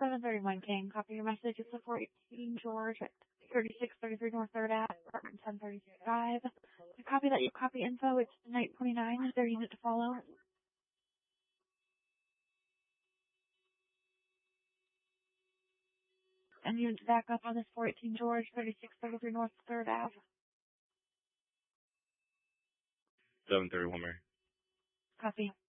731 King. Copy your message. It's the 418 George at 3633 North 3rd Ave, apartment 1035. Copy that. You copy info. It's night 29. Is there a unit to follow? And units back up on this 418 George, 3633 North 3rd Ave. 731 Mary. Copy.